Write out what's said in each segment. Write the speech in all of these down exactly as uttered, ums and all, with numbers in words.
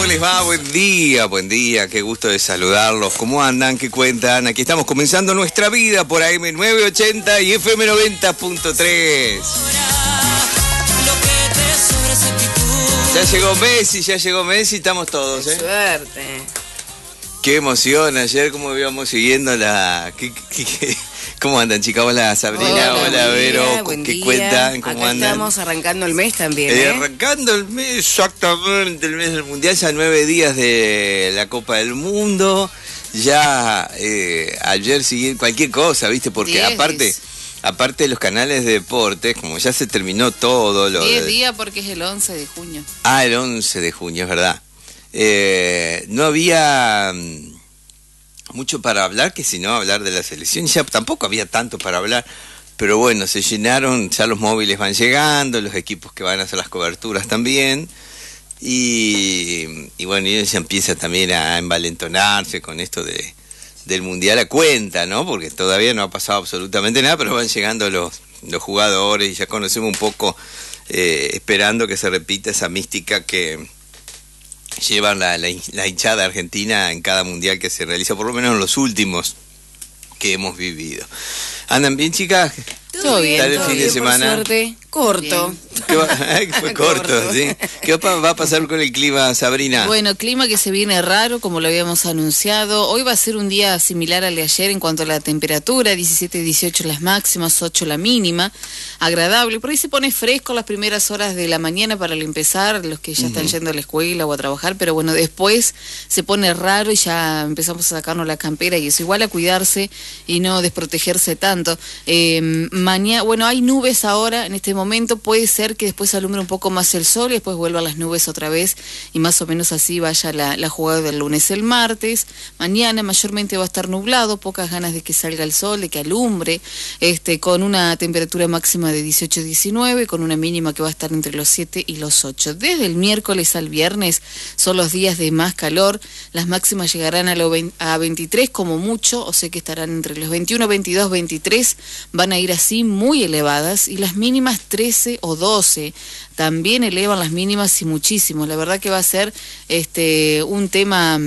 les va? Buen día, buen día, qué gusto de saludarlos. ¿Cómo andan? ¿Qué cuentan? Aquí estamos comenzando nuestra vida por A M nueve ochenta y F M noventa punto tres. Ya llegó Messi, ya llegó Messi, estamos todos, ¿eh? Suerte. Qué emoción, ayer como íbamos siguiendo la... ¿Qué, qué, qué? ¿Cómo andan, chicas? Hola, Sabrina, hola, hola Vero, día, buen ¿qué día. cuentan? ¿Cómo Acá andan? Estamos arrancando el mes también, Eh, ¿eh? arrancando el mes, exactamente, el mes del Mundial, ya nueve días de la Copa del Mundo, ya eh, ayer siguiendo cualquier cosa, ¿viste? Porque Diez. aparte... Aparte de los canales de deportes, como ya se terminó todo lo diez de... días porque es el once de junio. Ah, el once de junio, es verdad. Eh, no había mm, mucho para hablar, que si no hablar de la selección, ya tampoco había tanto para hablar, pero bueno, se llenaron, ya los móviles van llegando, los equipos que van a hacer las coberturas también, y, y bueno, y se empieza también a envalentonarse con esto de... del Mundial a cuenta, ¿no? Porque todavía no ha pasado absolutamente nada, pero van llegando los, los jugadores y ya conocemos un poco, eh, esperando que se repita esa mística que llevan la, la, la hinchada argentina en cada Mundial que se realiza, por lo menos en los últimos que hemos vivido. ¿Andan bien, chicas? Todo bien, ¿Tal el todo fin bien, de semana? por suerte. Corto. ¿Qué va? Ay, fue corto, Corto. ¿sí? ¿Qué va a pasar con el clima, Sabrina? Bueno, clima que se viene raro, como lo habíamos anunciado. Hoy va a ser un día similar al de ayer en cuanto a la temperatura, diecisiete, dieciocho las máximas, ocho la mínima, agradable. Por ahí se pone fresco las primeras horas de la mañana para el empezar, los que ya uh-huh. están yendo a la escuela o a trabajar, pero bueno, después se pone raro y ya empezamos a sacarnos la campera y eso. Igual a cuidarse y no desprotegerse tanto. Eh, mañana, bueno, hay nubes ahora en este momento, puede ser que después alumbre un poco más el sol y después vuelvan las nubes otra vez y más o menos así vaya la, la jugada del lunes. El martes, mañana mayormente va a estar nublado, pocas ganas de que salga el sol, de que alumbre, este, con una temperatura máxima de dieciocho a diecinueve, con una mínima que va a estar entre los siete y los ocho. Desde el miércoles al viernes son los días de más calor, las máximas llegarán a, lo veinte, a veintitrés como mucho, o sea que estarán entre los veintiuno, veintidós, veintitrés, van a ir así muy elevadas y las mínimas trece o doce, también elevan las mínimas y muchísimo. La verdad que va a ser este un tema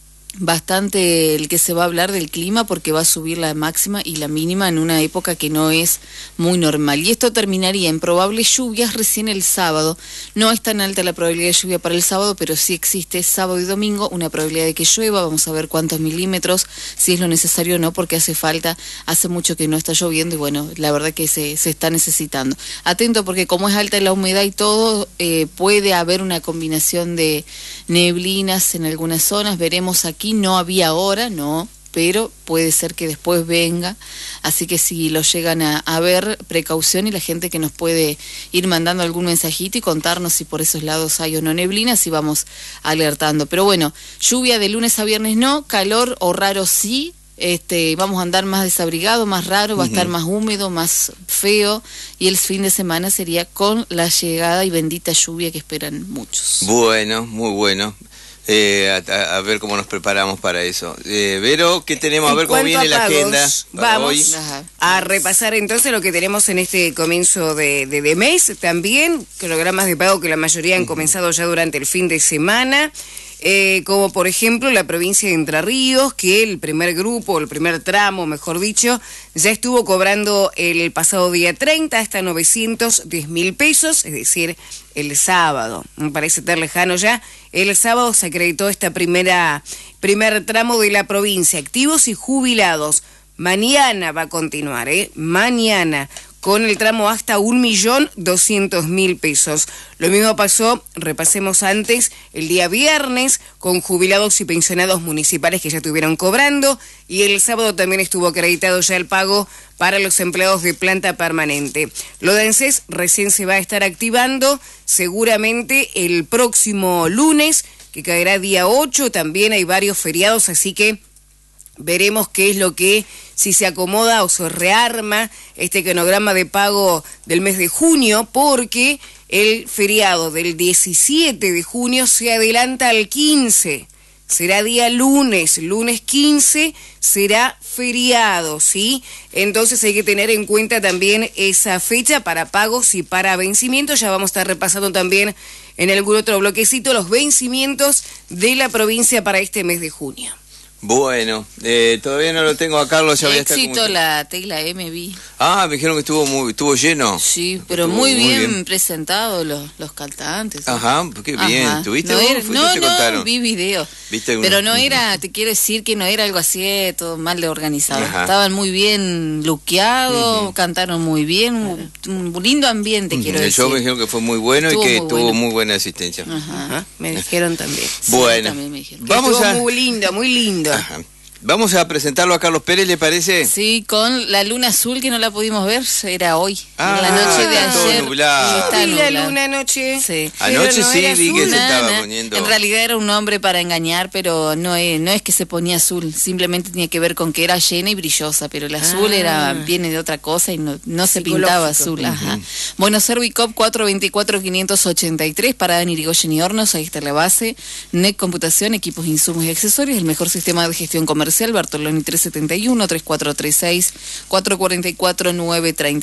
bastante el que se va a hablar del clima porque va a subir la máxima y la mínima en una época que no es muy normal. Y esto terminaría en probables lluvias recién el sábado. No es tan alta la probabilidad de lluvia para el sábado, pero sí existe sábado y domingo una probabilidad de que llueva. Vamos a ver cuántos milímetros, si es lo necesario o no, porque hace falta, hace mucho que no está lloviendo y bueno, la verdad que se, se está necesitando. Atento porque como es alta la humedad y todo, eh, puede haber una combinación de neblinas en algunas zonas. Veremos aquí. Aquí no había ahora, no, pero puede ser que después venga, así que si lo llegan a, a ver, precaución y la gente que nos puede ir mandando algún mensajito y contarnos si por esos lados hay o no neblinas y vamos alertando. Pero bueno, lluvia de lunes a viernes no, calor o raro sí. Este, vamos a andar más desabrigado, más raro, va a estar más húmedo, más feo y el fin de semana sería con la llegada y bendita lluvia que esperan muchos. Bueno, muy bueno. Eh, a, a ver cómo nos preparamos para eso. Eh, Vero, ¿qué tenemos? A ver cómo viene la agenda para vamos hoy. A repasar entonces lo que tenemos en este comienzo de, de, de mes. También programas de pago que la mayoría han uh-huh. comenzado ya durante el fin de semana. Eh, como por ejemplo la provincia de Entre Ríos, que el primer grupo, el primer tramo, mejor dicho, ya estuvo cobrando el pasado día treinta hasta novecientos diez mil pesos, es decir, el sábado. Me parece tan lejano ya. El sábado se acreditó esta primera primer tramo de la provincia, activos y jubilados. Mañana va a continuar, ¿eh? Mañana, con el tramo hasta un millón doscientos mil pesos. Lo mismo pasó, repasemos antes, el día viernes, con jubilados y pensionados municipales que ya estuvieron cobrando, y el sábado también estuvo acreditado ya el pago para los empleados de planta permanente. Lo de ANSES recién se va a estar activando, seguramente el próximo lunes, que caerá día ocho, también hay varios feriados, así que veremos qué es lo que, si se acomoda o se rearma este cronograma de pago del mes de junio, porque el feriado del diecisiete de junio se adelanta al quince. será día lunes, lunes quince será feriado, ¿sí? Entonces hay que tener en cuenta también esa fecha para pagos y para vencimientos. Ya vamos a estar repasando también en algún otro bloquecito los vencimientos de la provincia para este mes de junio. Bueno, eh, todavía no lo tengo a Carlos. Ya voy a estar Éxito como... la tecla M, vi. Ah, me dijeron que estuvo muy, estuvo lleno. Sí, pero Estuvo muy, muy bien, bien. presentados los, los cantantes. ¿eh? Ajá, qué bien. Ajá. ¿Tuviste no vos? era, ¿Fuiste no, o te no, contaron? vi video. ¿Viste Pero alguna? no era, te quiero decir que no era algo así, eh, todo mal de organizado. Ajá. Estaban muy bien luqueados, Ujú. cantaron muy bien, un, un lindo ambiente, quiero El decir. show me dijeron que fue muy bueno Estuvo y que muy tuvo bueno. muy buena asistencia. Ajá. Ajá, me dijeron también. Sí, Bueno, también me dijeron. Que vamos estuvo a... muy lindo, muy lindo. Ajá. Vamos a presentarlo a Carlos Pérez, ¿le parece? Sí, con la luna azul que no la pudimos ver, era hoy. Ah, en la noche de está todo ayer. nublado. Está Vi la nublado. luna anoche. Sí. pero Anoche no sí era vi que azul. se estaba Nana. poniendo... En realidad era un nombre para engañar, pero no es, no es que se ponía azul, simplemente tenía que ver con que era llena y brillosa, pero el azul Ah. era viene de otra cosa y no, no se pintaba azul. Ajá. Bueno, Servicop cuatro dos cuatro, cinco ocho tres, parada en Irigoyen y Hornos, ahí está la base. N E C Computación, equipos, insumos y accesorios, el mejor sistema de gestión comercial, Bartoloni trescientos setenta y uno, tres cuatro tres seis, cuatro cuatro cuatro, nueve tres cero.